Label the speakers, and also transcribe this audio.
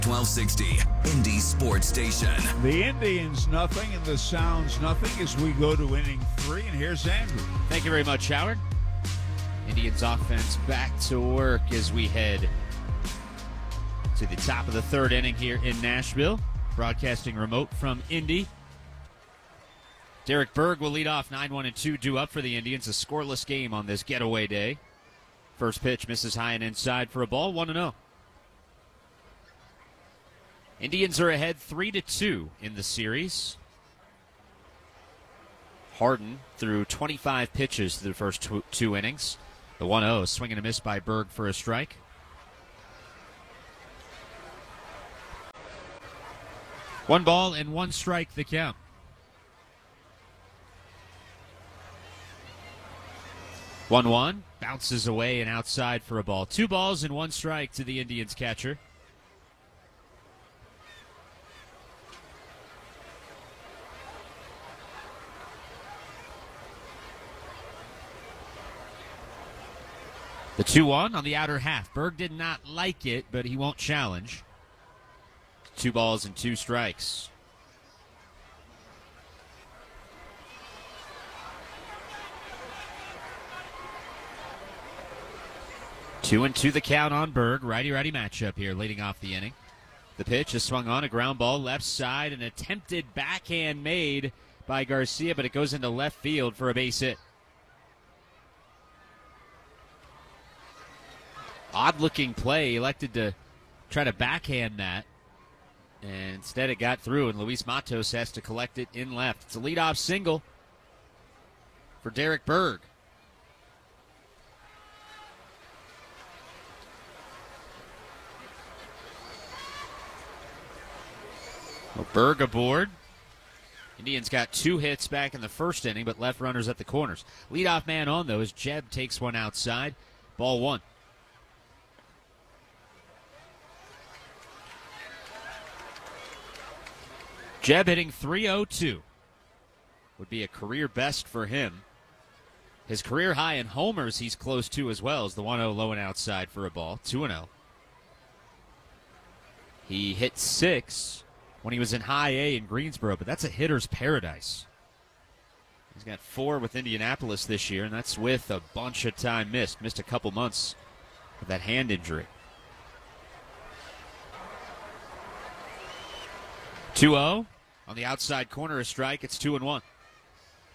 Speaker 1: 1260, Indy Sports Station.
Speaker 2: The Indians nothing and the Sounds nothing as we go to inning 3, and here's Andrew.
Speaker 3: Thank you very much, Howard. Indians offense back to work as we head to the top of the third inning here in Nashville. Broadcasting remote from Indy. Derek Berg will lead off 9-1-2 due up for the Indians. A scoreless game on this getaway day. First pitch misses high and inside for a ball, 1-0. Indians are ahead 3-2 in the series. Harden threw 25 pitches through the first two innings. The 1-0, swing and a miss by Berg for a strike. One ball and one strike the count. One bounces away and outside for a ball. 2 balls and 1 strike to the Indians catcher. The 2-1 on the outer half. Berg did not like it, but he won't challenge. 2 balls and 2 strikes. Two and 2 the count on Berg. Righty-righty matchup here leading off the inning. The pitch is swung on, a ground ball left side, an attempted backhand made by Garcia, but it goes into left field for a base hit. Odd-looking play. Elected to try to backhand that. And instead it got through, and Luis Matos has to collect it in left. It's a leadoff single for Derek Berg. Well, Berg aboard. Indians got 2 hits back in the first inning, but left runners at the corners. Leadoff man on, though, as Jeb takes one outside. Ball 1. Jeb hitting .302 would be a career best for him. His career high in homers he's close to as well as the 1-0 low and outside for a ball, 2-0. He hit 6 when he was in high A in Greensboro, but that's a hitter's paradise. He's got 4 with Indianapolis this year, and that's with a bunch of time missed. Missed a couple months with that hand injury. 2-0 on the outside corner, a strike. It's 2-1.